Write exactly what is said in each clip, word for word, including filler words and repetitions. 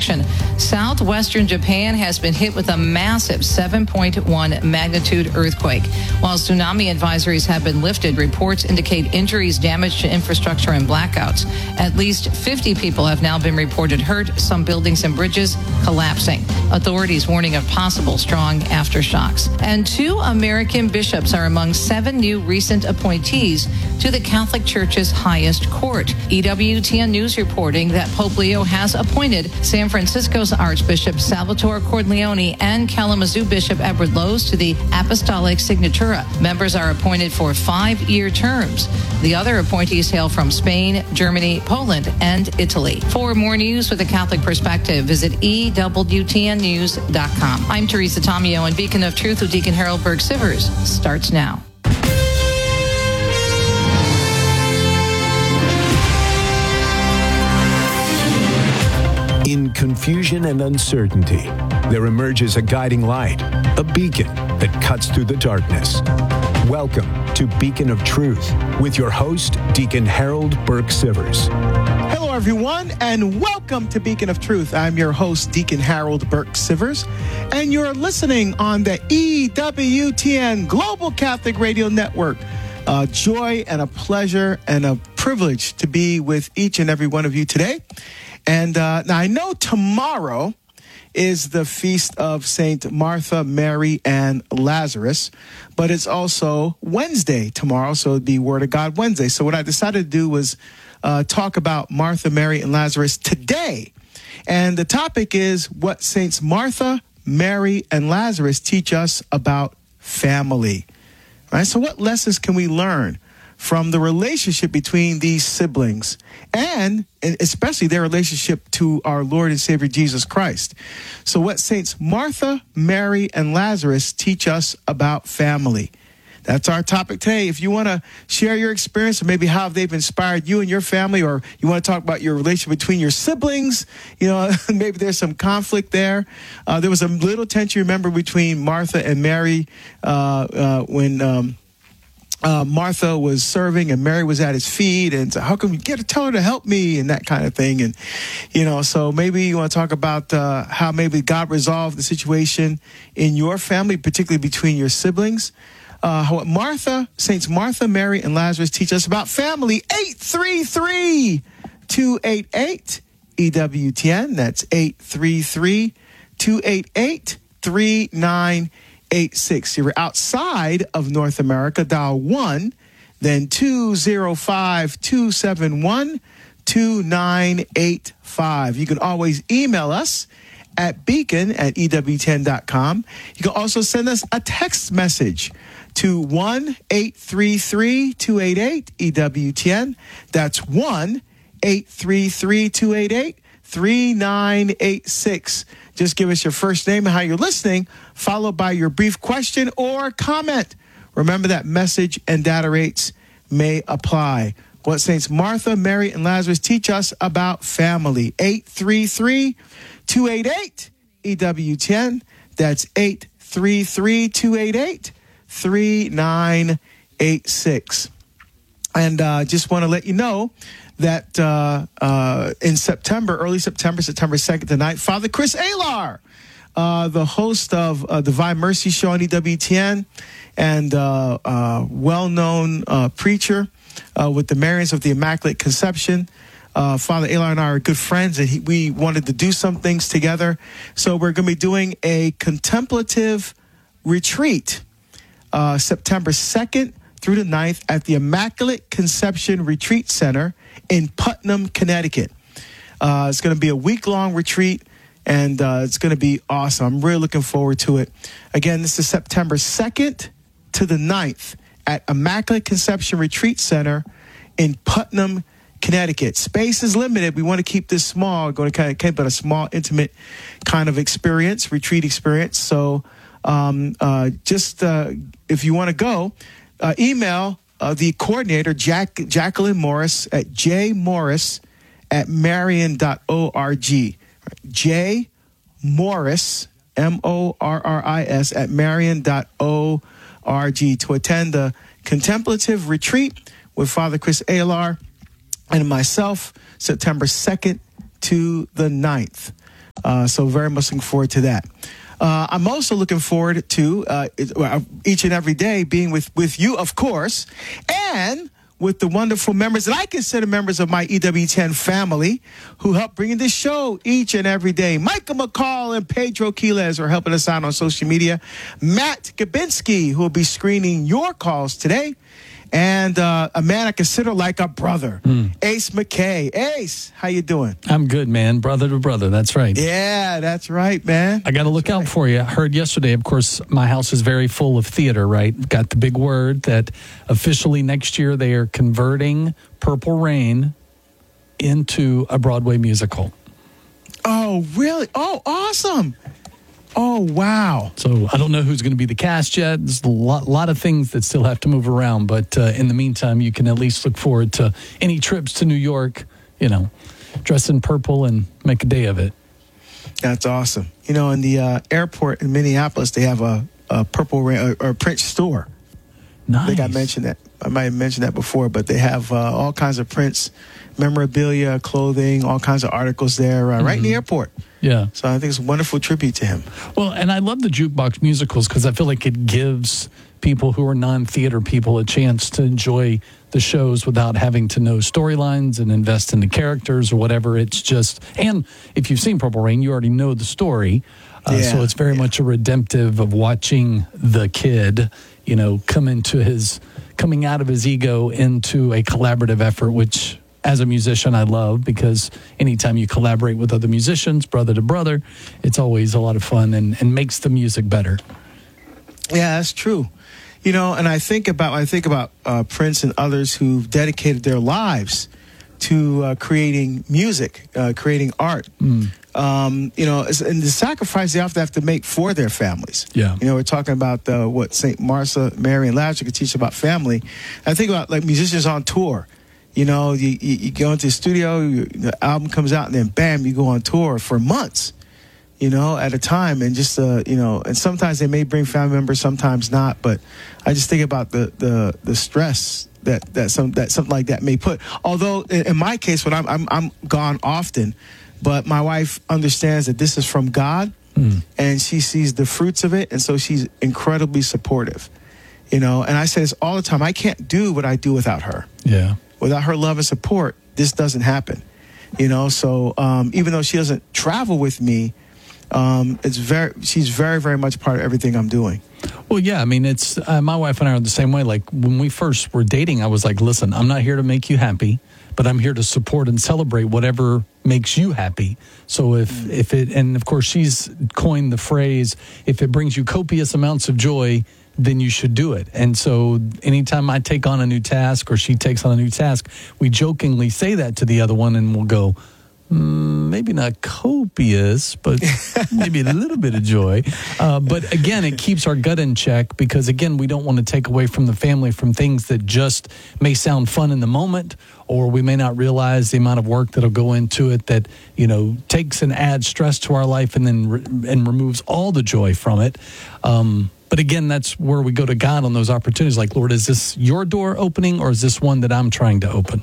connection. Southwestern Japan has been hit with a massive seven point one magnitude earthquake. While tsunami advisories have been lifted, reports indicate injuries, damage to infrastructure, and blackouts. At least fifty people have now been reported hurt, some buildings and bridges collapsing. Authorities warning of possible strong aftershocks. And two American bishops are among seven new recent appointees to the Catholic Church's highest court. E W T N News reporting that Pope Leo has appointed San Francisco's Archbishop Salvatore Cordileone and Kalamazoo Bishop Edward Lowe's to the Apostolic Signatura. Members are appointed for five-year terms. The other appointees hail from Spain, Germany, Poland, and Italy. For more news with a Catholic perspective, visit E W T N news dot com. I'm Teresa Tomeo, and Beacon of Truth with Deacon Harold Burke-Sivers starts now. In confusion and uncertainty, there emerges a guiding light, a beacon that cuts through the darkness. Welcome to Beacon of Truth with your host, Deacon Harold Burke-Sivers. Hello, everyone, and welcome to Beacon of Truth. I'm your host, Deacon Harold Burke-Sivers, and you're listening on the E W T N Global Catholic Radio Network. A joy and a pleasure and a privilege to be with each and every one of you today. And uh, now I know tomorrow is the feast of Saint Martha, Mary, and Lazarus, but it's also Wednesday tomorrow, so it'd be Word of God Wednesday. So what I decided to do was uh, talk about Martha, Mary, and Lazarus today. And the topic is what Saints Martha, Mary, and Lazarus teach us about family. All right, so what lessons can we learn from the relationship between these siblings and especially their relationship to our Lord and Savior Jesus Christ? So what Saints Martha, Mary, and Lazarus teach us about family. That's our topic today. If you want to share your experience or maybe how they've inspired you and your family, or you want to talk about your relationship between your siblings, you know, maybe there's some conflict there. Uh, there was a little tension, remember, between Martha and Mary uh, uh, when um, Uh, Martha was serving and Mary was at his feet, and so how come you get to tell her to help me and that kind of thing. And, you know, so maybe you want to talk about uh, how maybe God resolved the situation in your family, particularly between your siblings. Uh, how Martha, Saints Martha, Mary, and Lazarus teach us about family. eight three three, two eight eight, E W T N. That's eight three three, two eight eight, three nine eight six. You're outside of North America, dial one, then two zero five, two seven one, two nine eight five. You can always email us at beacon at E W T N dot com. You can also send us a text message to one eight three three, two eight eight, E W T N. That's one eight three three, two eight eight, three nine eight six. Just give us your first name and how you're listening, followed by your brief question or comment. Remember that message and data rates may apply. What Saints Martha, Mary, and Lazarus teach us about family. eight three three, two eight eight, E W T N. That's eight three three, two eight eight, three nine eight six. And I uh, just want to let you know that uh, uh, in September, early September, September second to ninth, Father Chris Alar, uh, the host of uh, Divine Mercy Show on E W T N and uh, uh, well-known uh, preacher uh, with the Marians of the Immaculate Conception. Uh, Father Alar and I are good friends, and he, we wanted to do some things together. So we're going to be doing a contemplative retreat uh, September second through the ninth at the Immaculate Conception Retreat Center in Putnam, Connecticut. Uh, it's going to be a week-long retreat, and uh, it's going to be awesome. I'm really looking forward to it. Again, this is September second to the ninth at Immaculate Conception Retreat Center in Putnam, Connecticut. Space is limited. We want to keep this small. We're going to kind of keep it a small, intimate kind of experience, retreat experience. So um, uh, just uh, if you want to go, uh, email Uh, the coordinator, Jack, Jacqueline Morris, at jmorris at marian dot org. J Morris, M O R R I S, at marian dot org to attend the contemplative retreat with Father Chris Alar and myself, September second to the ninth. Uh, so very much looking forward to that. Uh, I'm also looking forward to uh, each and every day being with, with you, of course, and with the wonderful members that I consider members of my E W T N family who help bring in this show each and every day. Michael McCall and Pedro Quiles are helping us out on social media. Matt Gabinski, who will be screening your calls today. And uh, a man I consider like a brother, mm. Ace McKay. Ace, how you doing? I'm good, man. Brother to brother. That's right. Yeah, that's right, man. I got to look that's out right. for you. I heard yesterday, of course, my house is very full of theater, right? Got the big word that officially next year they are converting Purple Rain into a Broadway musical. Oh, really? Oh, awesome. Oh, wow. So I don't know who's going to be the cast yet. There's a lot, lot of things that still have to move around. But uh, in the meantime, you can at least look forward to any trips to New York, you know, dress in purple and make a day of it. That's awesome. You know, in the uh, airport in Minneapolis, they have a, a Purple Rain or, or Prince store. Nice. I think I mentioned that. I might have mentioned that before, but they have uh, all kinds of Prince memorabilia, clothing, all kinds of articles there uh, mm-hmm. right in the airport. Yeah. So I think it's a wonderful tribute to him. Well, and I love the jukebox musicals because I feel like it gives people who are non-theater people a chance to enjoy the shows without having to know storylines and invest in the characters or whatever. It's just, and if you've seen Purple Rain, you already know the story. Uh, yeah, so it's very yeah. much a redemptive of watching the kid, you know, come into his, coming out of his ego into a collaborative effort, which as a musician, I love, because anytime you collaborate with other musicians, brother to brother, it's always a lot of fun and, and makes the music better. Yeah, that's true. You know, and I think about I think about uh, Prince and others who've dedicated their lives to uh, creating music, uh, creating art. Mm. Um, you know, and the sacrifice they often have to make for their families. Yeah. You know, we're talking about uh, what Saint Martha, Mary, and Lazarus could teach about family. I think about like musicians on tour. You know, you, you, you go into the studio, you, the album comes out, and then bam, you go on tour for months, you know, at a time. And just, uh, you know, and sometimes they may bring family members, sometimes not. But I just think about the the, the stress that, that, some, that something like that may put. Although, in, in my case, when I'm, I'm, I'm gone often, but my wife understands that this is from God, mm. and she sees the fruits of it. And so she's incredibly supportive, you know. And I say this all the time. I can't do what I do without her. Yeah. Without her love and support, this doesn't happen, you know. So um, even though she doesn't travel with me, um, it's very she's very, very much part of everything I'm doing. Well, yeah, I mean, it's uh, my wife and I are the same way. Like when we first were dating, I was like, listen, I'm not here to make you happy, but I'm here to support and celebrate whatever makes you happy. So if, mm. if it, and of course she's coined the phrase, if it brings you copious amounts of joy, then you should do it. And so anytime I take on a new task or she takes on a new task, we jokingly say that to the other one and we'll go, mm, maybe not copious, but maybe a little bit of joy. Uh, but again, it keeps our gut in check because, again, we don't want to take away from the family from things that just may sound fun in the moment, or we may not realize the amount of work that'll go into it that, you know, takes and adds stress to our life and then re- and removes all the joy from it. Um But again, that's where we go to God on those opportunities. Like, Lord, is this your door opening or is this one that I'm trying to open?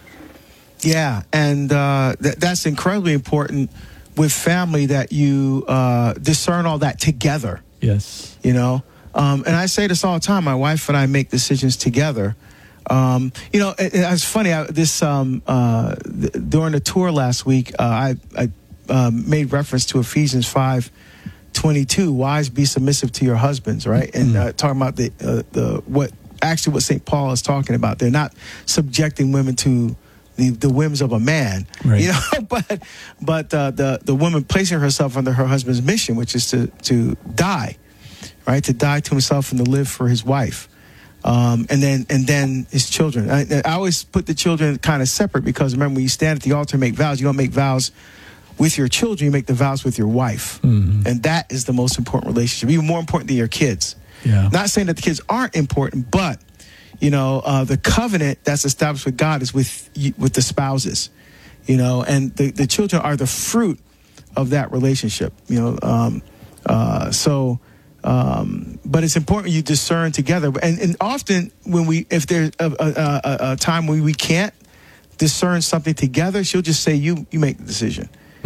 Yeah, and uh, th- that's incredibly important with family that you uh, discern all that together. Yes. You know, um, and I say this all the time. My wife and I make decisions together. Um, you know, it, it's funny. I, this um, uh, th- during the tour last week, uh, I, I uh, made reference to Ephesians five. twenty-two, wives, be submissive to your husbands, right? And uh, talking about the uh, the what actually what Saint Paul is talking about. They're not subjecting women to the, the whims of a man, right. you know. But but uh, the the woman placing herself under her husband's mission, which is to to die, right? To die to himself and to live for his wife, um, and then and then his children. I, I always put the children kind of separate because remember, when you stand at the altar and make vows, you don't make vows with your children, you make the vows with your wife. Mm-hmm. And that is the most important relationship, even more important than your kids. Yeah. Not saying that the kids aren't important, but, you know, uh, the covenant that's established with God is with with the spouses, you know, and the, the children are the fruit of that relationship, you know. Um, uh, so, um, but it's important you discern together. And, and often when we, if there's a, a, a, a time when we can't discern something together, she'll just say, you, you make the decision.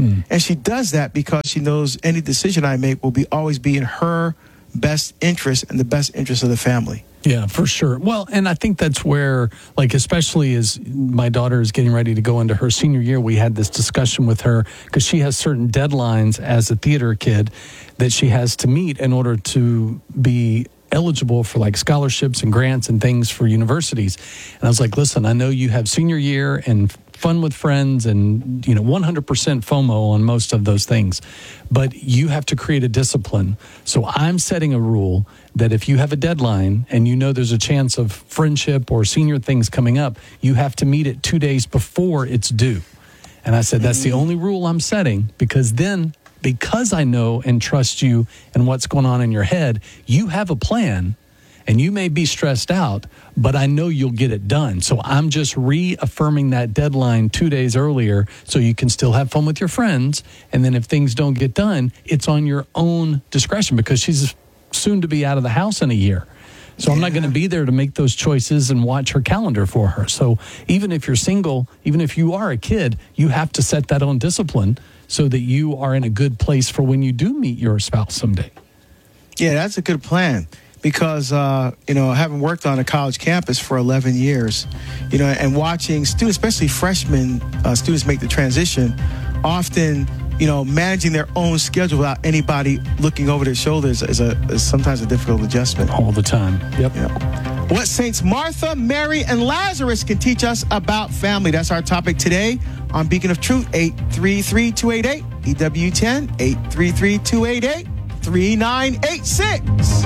Mm. And she does that because she knows any decision I make will be always be in her best interest and the best interest of the family. Yeah, for sure. Well, and I think that's where, like, especially as my daughter is getting ready to go into her senior year, we had this discussion with her because she has certain deadlines as a theater kid that she has to meet in order to be eligible for like scholarships and grants and things for universities. And I was like, listen, I know you have senior year and fun with friends and, you know, one hundred percent FOMO on most of those things, but you have to create a discipline. So I'm setting a rule that if you have a deadline and you know there's a chance of friendship or senior things coming up, you have to meet it two days before it's due. And I said, that's the only rule I'm setting, because then, because I know and trust you and what's going on in your head, you have a plan and you may be stressed out, but I know you'll get it done. So I'm just reaffirming that deadline two days earlier so you can still have fun with your friends. And then if things don't get done, it's on your own discretion, because she's soon to be out of the house in a year. So I'm not going to be there to make those choices and watch her calendar for her. So even if you're single, even if you are a kid, you have to set that own discipline so that you are in a good place for when you do meet your spouse someday. Yeah, that's a good plan. Because, uh, you know, having worked on a college campus for eleven years, you know, and watching students, especially freshmen, uh, students make the transition, often, you know, managing their own schedule without anybody looking over their shoulders is, a, is sometimes a difficult adjustment. All the time. Yep. yep. What Saints Martha, Mary, and Lazarus can teach us about family. That's our topic today on Beacon of Truth, eight three three, two eight eight, E W ten, eight three three, two eight eight, three nine eight six.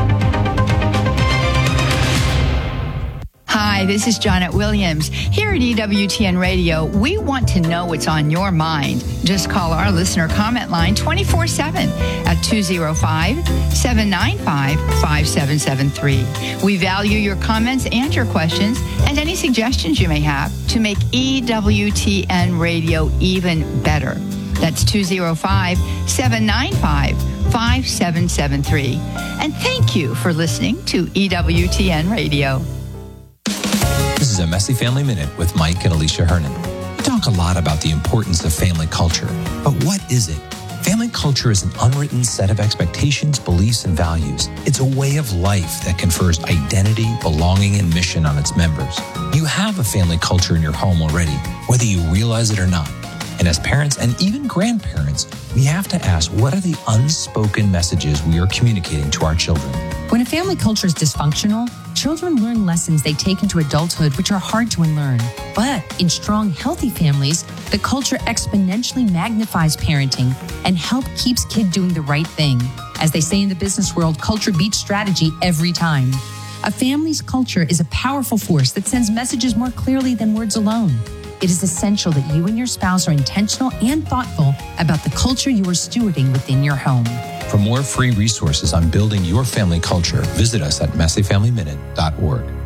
Hi, this is Janet Williams. Here at E W T N Radio, we want to know what's on your mind. Just call our listener comment line twenty-four seven at two oh five, seven nine five, five seven seven three. We value your comments and your questions and any suggestions you may have to make E W T N Radio even better. That's two oh five, seven nine five, five seven seven three. And thank you for listening to E W T N Radio. This is a Messy Family Minute with Mike and Alicia Hernan. We talk a lot about the importance of family culture, but what is it? Family culture is an unwritten set of expectations, beliefs, and values. It's a way of life that confers identity, belonging, and mission on its members. You have a family culture in your home already, whether you realize it or not. And as parents and even grandparents, we have to ask, what are the unspoken messages we are communicating to our children? When a family culture is dysfunctional, children learn lessons they take into adulthood which are hard to unlearn. But in strong, healthy families, the culture exponentially magnifies parenting and help keeps kid doing the right thing. As they say in the business world, culture beats strategy every time. A family's culture is a powerful force that sends messages more clearly than words alone. It is essential that you and your spouse are intentional and thoughtful about the culture you are stewarding within your home. For more free resources on building your family culture, visit us at messy family minute dot org.